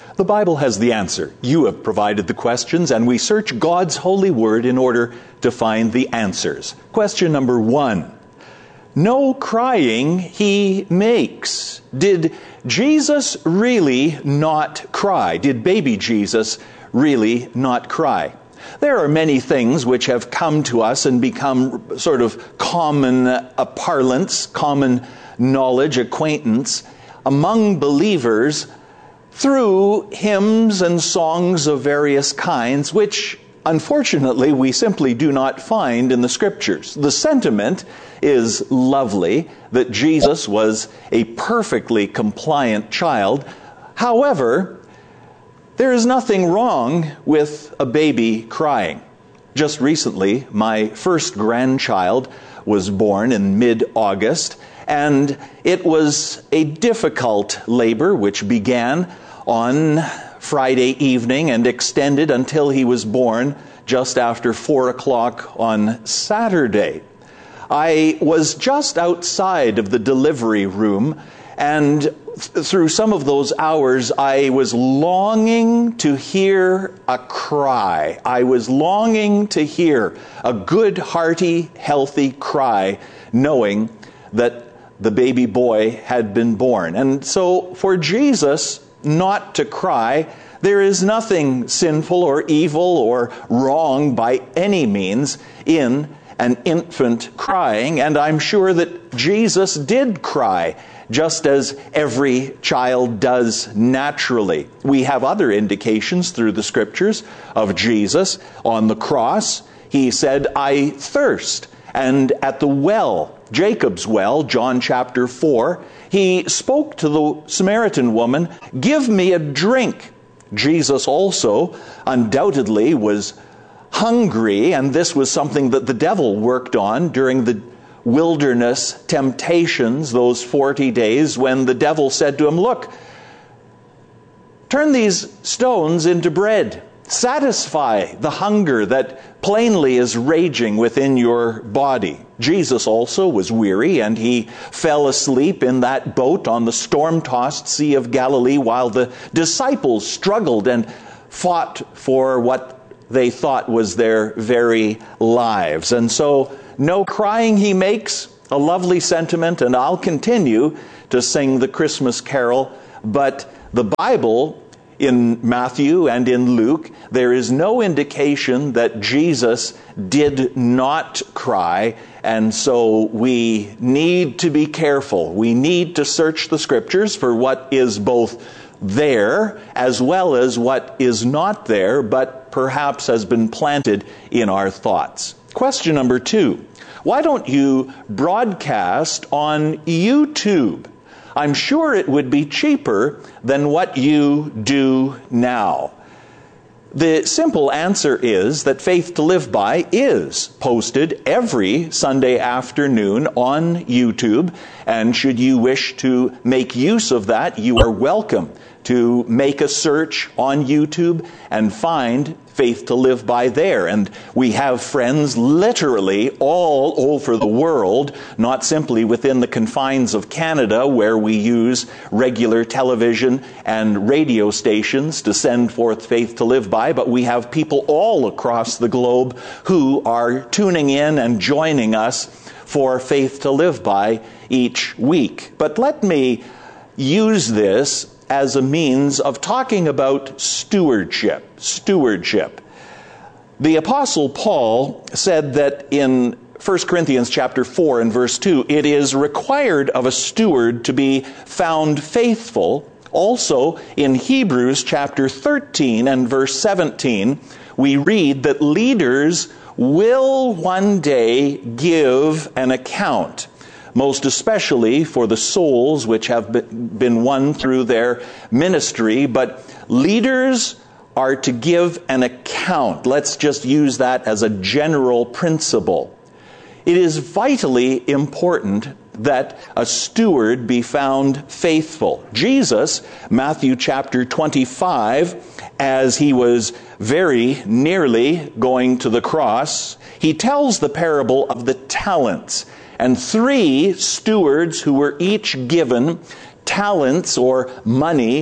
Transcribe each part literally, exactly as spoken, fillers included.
The Bible has the answer. You have provided the questions, and we search God's holy word in order to find the answers. Question number one. No crying he makes. Did Jesus really not cry? Did baby Jesus really not cry? There are many things which have come to us and become sort of common uh, parlance, common knowledge, acquaintance among believers through hymns and songs of various kinds, which unfortunately we simply do not find in the Scriptures. The sentiment is lovely that Jesus was a perfectly compliant child. However, there is nothing wrong with a baby crying. Just recently, my first grandchild was born in mid-August, and it was a difficult labor which began on Friday evening and extended until he was born just after four o'clock on Saturday. I was just outside of the delivery room, and th- through some of those hours, I was longing to hear a cry. I was longing to hear a good, hearty, healthy cry, knowing that the baby boy had been born. And so for Jesus not to cry, there is nothing sinful or evil or wrong by any means in an infant crying, and I'm sure that Jesus did cry, just as every child does naturally. We have other indications through the Scriptures of Jesus on the cross. He said, "I thirst." And at the well, Jacob's well, John chapter four, he spoke to the Samaritan woman, "Give me a drink." Jesus also undoubtedly was hungry, and this was something that the devil worked on during the wilderness temptations, those forty days, when the devil said to him, "Look, turn these stones into bread. Satisfy the hunger that plainly is raging within your body." Jesus also was weary, and he fell asleep in that boat on the storm-tossed Sea of Galilee while the disciples struggled and fought for what they thought was their very lives. And so, no crying he makes, a lovely sentiment, and I'll continue to sing the Christmas carol, but the Bible, in Matthew and in Luke, there is no indication that Jesus did not cry, and so we need to be careful. We need to search the Scriptures for what is both there as well as what is not there, but perhaps has been planted in our thoughts. Question number two. Why don't you broadcast on YouTube? I'm sure it would be cheaper than what you do now. The simple answer is that Faith to Live By is posted every Sunday afternoon on YouTube, and should you wish to make use of that, you are welcome to make a search on YouTube and find Faith to Live By there. And we have friends literally all over the world, not simply within the confines of Canada, where we use regular television and radio stations to send forth Faith to Live By, but we have people all across the globe who are tuning in and joining us for Faith to Live By each week. But let me use this as a means of talking about stewardship. Stewardship. The Apostle Paul said that in First Corinthians chapter four and verse two, it is required of a steward to be found faithful. Also in Hebrews chapter thirteen and verse seventeen, we read that leaders will one day give an account, most especially for the souls which have been won through their ministry. But leaders are to give an account. Let's just use that as a general principle. It is vitally important that a steward be found faithful. Jesus, Matthew chapter twenty-five, as he was very nearly going to the cross, he tells the parable of the talents. And three stewards who were each given talents or money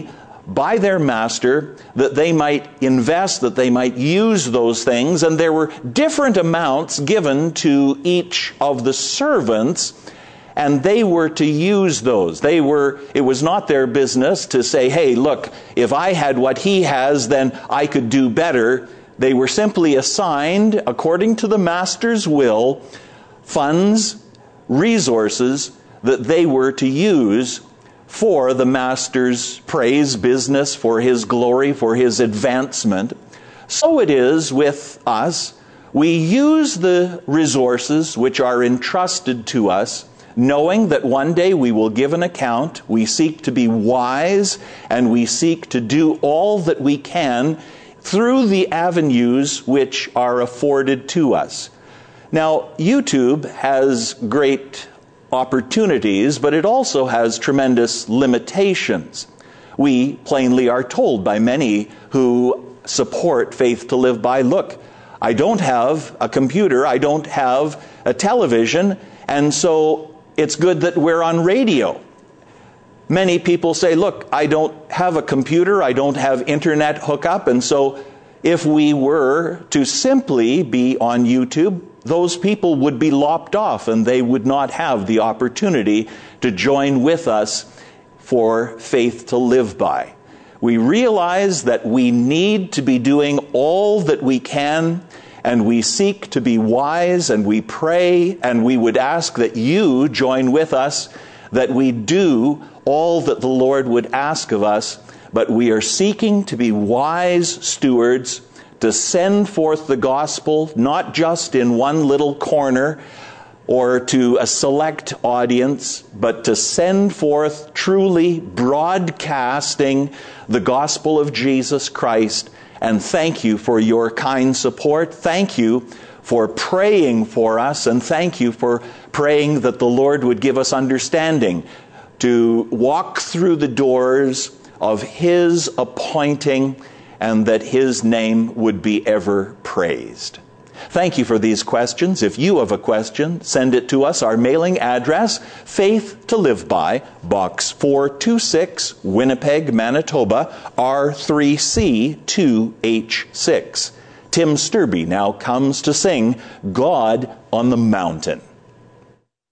by their master, that they might invest, that they might use those things. And there were different amounts given to each of the servants, and they were to use those. They were, it was not their business to say, hey, look, if I had what he has, then I could do better. They were simply assigned, according to the master's will, funds, resources that they were to use for the master's praise, business, for his glory, for his advancement. So it is with us. We use the resources which are entrusted to us, knowing that one day we will give an account. We seek to be wise, and we seek to do all that we can through the avenues which are afforded to us. Now, YouTube has great opportunities, but it also has tremendous limitations. We plainly are told by many who support Faith to Live By, look, I don't have a computer, I don't have a television, and so it's good that we're on radio. Many people say, look, I don't have a computer, I don't have internet hookup, and so if we were to simply be on YouTube, those people would be lopped off and they would not have the opportunity to join with us for Faith to Live By. We realize that we need to be doing all that we can, and we seek to be wise, and we pray, and we would ask that you join with us, that we do all that the Lord would ask of us, but we are seeking to be wise stewards, to send forth the gospel, not just in one little corner or to a select audience, but to send forth truly broadcasting the gospel of Jesus Christ. And thank you for your kind support. Thank you for praying for us, and thank you for praying that the Lord would give us understanding to walk through the doors of His appointing, and that His name would be ever praised. Thank you for these questions. If you have a question, send it to us. Our mailing address, Faith to Live By, Box four two six, Winnipeg, Manitoba, R three C two H six. Tim Sturby now comes to sing God on the Mountain.